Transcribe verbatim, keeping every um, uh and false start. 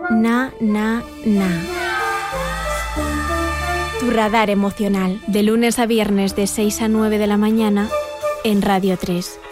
Na, na, na. Tu radar emocional, de lunes a viernes de seis a nueve de la mañana en Radio tres.